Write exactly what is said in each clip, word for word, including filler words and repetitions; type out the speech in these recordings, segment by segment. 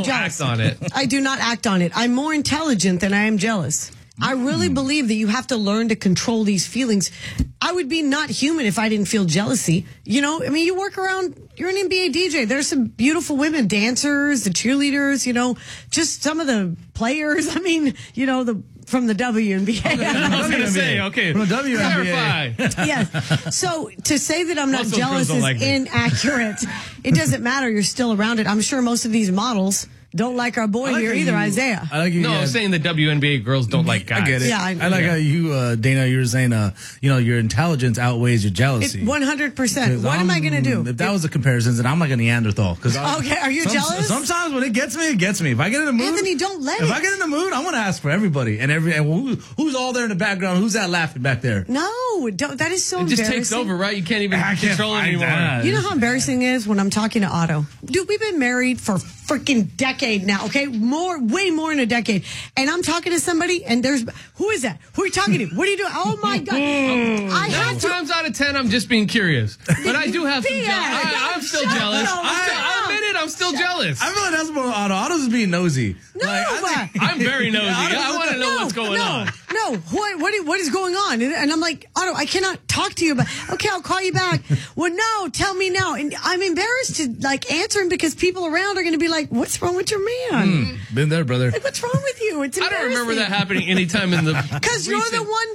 not jealous. act on it. I do not act on it. I'm more intelligent than I am jealous. I really believe that you have to learn to control these feelings. I would be not human if I didn't feel jealousy. You know, I mean, you work around, you're an N B A D J. There's some beautiful women, dancers, the cheerleaders, you know, just some of the players. I mean, you know, the from the W N B A. I was going to say, okay. From the W N B A. Clarify. Yes. So to say that I'm not Most of those jealous girls don't is like me. inaccurate. It doesn't matter. You're still around it. I'm sure most of these models don't like our boy I like here how either, you- Isaiah. I like you. No, yeah. I'm saying the W N B A girls don't like guys. I get it. Yeah, I- I, like yeah. how you, uh, Dana, you were saying, uh, you know, your intelligence outweighs your jealousy. It, one hundred percent. 'Cause What am I I'm- going to do? If that was a comparison, then I'm like a Neanderthal. Cause I- Okay, are you some- jealous? Sometimes when it gets me, it gets me. If I get in the mood, Anthony, don't let if it. I get in the mood, I'm gonna ask for everybody and every and who, who's all there in the background. Who's that laughing back there? No, don't, that is so It just embarrassing. takes over, right? You can't even I can't control it find anymore. that. You know how embarrassing it is when I'm talking to Otto? Dude, we've been married for freaking decade now, okay? More, way more than a decade. And I'm talking to somebody and there's, who is that? Who are you talking to? What are you doing? Oh my God. I Nine have to. times out of ten, I'm just being curious. But I do have some B S. jealousy. I, I'm still Shut jealous. up. I'm still, I'll admit it, I'm still jealous. I feel like that's more Otto. Otto's just being nosy. No, Like, I think- I'm very nosy. Otto's I want to know no, what's going no, on. No, what, what, is- what is going on? And, and I'm like, Otto, I cannot talk to you about, okay, I'll call you back. Well, no, tell me now. And I'm embarrassed to like answer him because people around are going to be like, what's wrong with your man? Been there, brother. Like, what's wrong with you? It's I embarrassing. don't remember that happening anytime in the. Because you're the recent- one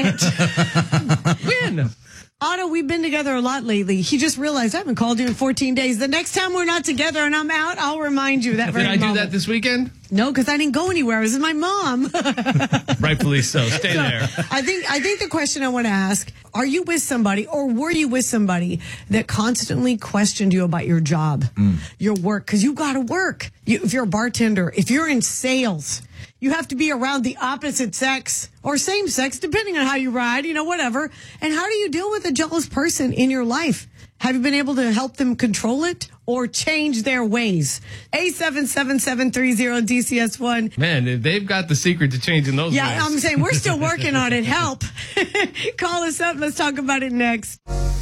doing it. When? Otto, we've been together a lot lately. He just realized I haven't called you in fourteen days. The next time we're not together and I'm out, I'll remind you that very Did I do moment. that this weekend? No, because I didn't go anywhere. I was with my mom. Rightfully so. Stay there. I think I think the question I want to ask, are you with somebody or were you with somebody that constantly questioned you about your job, your work? Because you got to work. You, if you're a bartender, if you're in sales, you have to be around the opposite sex or same sex, depending on how you ride, you know, whatever. And how do you deal with a jealous person in your life? Have you been able to help them control it or change their ways? eight seven seven, seven three zero, D C S one. Man, if they've got the secret to changing those Yeah, ways. I'm saying we're still working on it. Help. Call us up. Let's talk about it next.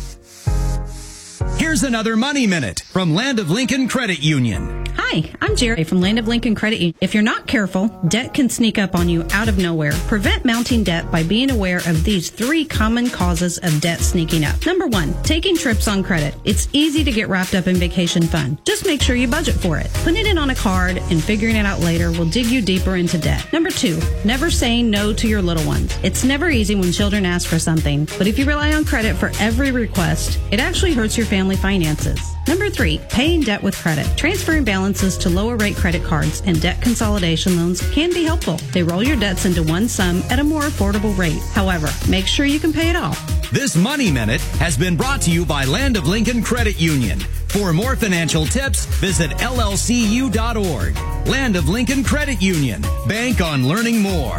Here's another Money Minute from Land of Lincoln Credit Union. Hi, I'm Jerry from Land of Lincoln Credit Union. If you're not careful, debt can sneak up on you out of nowhere. Prevent mounting debt by being aware of these three common causes of debt sneaking up. Number one, taking trips on credit. It's easy to get wrapped up in vacation fun. Just make sure you budget for it. Putting it on a card and figuring it out later will dig you deeper into debt. Number two, never saying no to your little ones. It's never easy when children ask for something, but if you rely on credit for every request, it actually hurts your family finances. Number three, paying debt with credit. Transferring balances to lower rate credit cards and debt consolidation loans can be helpful. They roll your debts into one sum at a more affordable rate. However, make sure you can pay it off. This Money Minute has been brought to you by Land of Lincoln Credit Union. For more financial tips, visit L L C U dot org. Land of Lincoln Credit Union. Bank on learning more.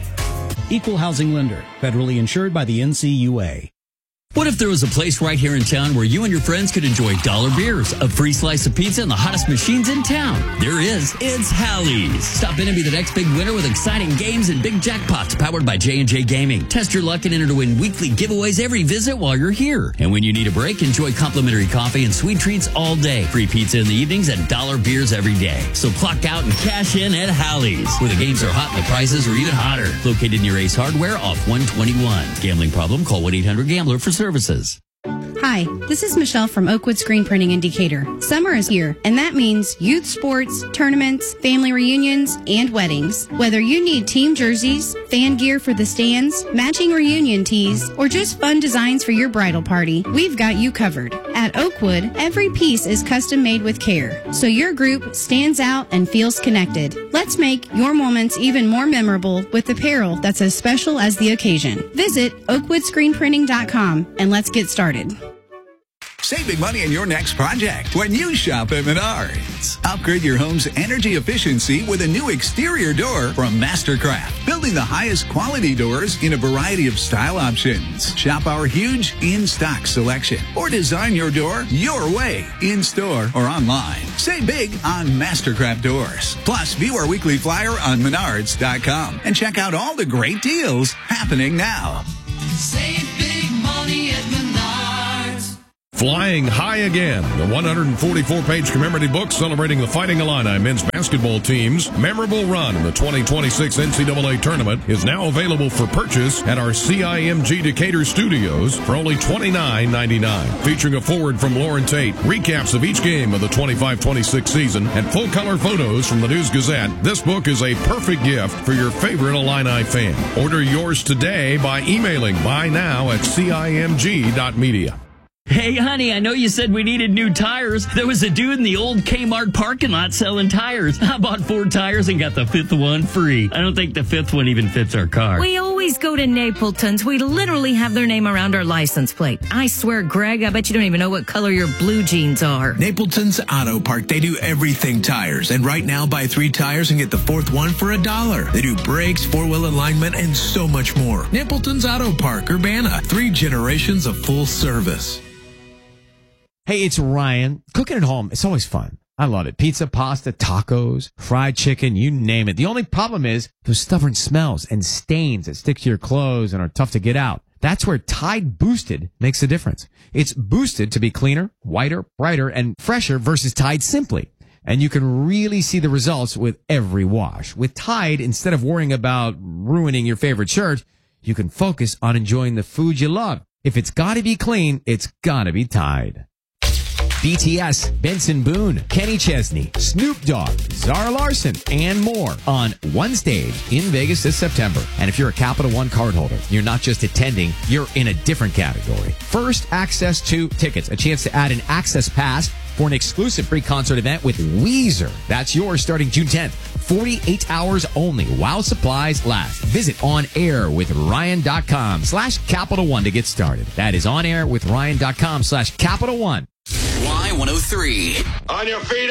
Equal housing lender. Federally insured by the N C U A. What if there was a place right here in town where you and your friends could enjoy dollar beers, a free slice of pizza, and the hottest machines in town? There is. It's Hallie's. Stop in and be the next big winner with exciting games and big jackpots powered by J and J Gaming. Test your luck and enter to win weekly giveaways every visit while you're here. And when you need a break, enjoy complimentary coffee and sweet treats all day. Free pizza in the evenings and dollar beers every day. So clock out and cash in at Hallie's, where the games are hot and the prices are even hotter. Located near Ace Hardware off one twenty-one. Gambling problem? Call one eight hundred gambler for services. Hi, this is Michelle from Oakwood Screen Printing in Decatur. Summer is here, and that means youth sports, tournaments, family reunions, and weddings. Whether you need team jerseys, fan gear for the stands, matching reunion tees, or just fun designs for your bridal party, we've got you covered. At Oakwood, every piece is custom made with care, so your group stands out and feels connected. Let's make your moments even more memorable with apparel that's as special as the occasion. Visit oakwood screen printing dot com and let's get started. Save big money in your next project when you shop at Menards. Upgrade your home's energy efficiency with a new exterior door from Mastercraft, building the highest quality doors in a variety of style options. Shop our huge in-stock selection or design your door your way, in-store or online. Save big on Mastercraft doors. Plus, view our weekly flyer on menards dot com and check out all the great deals happening now. Save big money at Menards. Flying High Again, the one hundred forty-four page commemorative book celebrating the Fighting Illini men's basketball team's memorable run in the twenty twenty-six N C double A tournament, is now available for purchase at our C I M G Decatur studios for only twenty-nine ninety-nine. Featuring a foreword from Lauren Tate, recaps of each game of the twenty-five twenty-six season, and full-color photos from the News Gazette, this book is a perfect gift for your favorite Illini fan. Order yours today by emailing buy now at C I M G dot media. Hey, honey, I know you said we needed new tires. There was a dude in the old Kmart parking lot selling tires. I bought four tires and got the fifth one free. I don't think the fifth one even fits our car. We always go to Napleton's. We literally have their name around our license plate. I swear, Greg, I bet you don't even know what color your blue jeans are. Napleton's Auto Park. They do everything tires. And right now, buy three tires and get the fourth one for a dollar. They do brakes, four-wheel alignment, and so much more. Napleton's Auto Park, Urbana. Three generations of full service. Hey, it's Ryan. Cooking at home, it's always fun. I love it. Pizza, pasta, tacos, fried chicken, you name it. The only problem is those stubborn smells and stains that stick to your clothes and are tough to get out. That's where Tide Boosted makes a difference. It's boosted to be cleaner, whiter, brighter, and fresher versus Tide Simply. And you can really see the results with every wash. With Tide, instead of worrying about ruining your favorite shirt, you can focus on enjoying the food you love. If it's gotta be clean, it's gotta be Tide. B T S, Benson Boone, Kenny Chesney, Snoop Dogg, Zara Larson, and more on one stage in Vegas this September. And if you're a Capital One cardholder, you're not just attending, you're in a different category. First, access to tickets, a chance to add an access pass for an exclusive pre-concert event with Weezer. That's yours starting June tenth. forty-eight hours only while supplies last. Visit onairwithryan.com slash Capital One to get started. That is onairwithryan.com slash Capital One. Y one oh three. On your feet.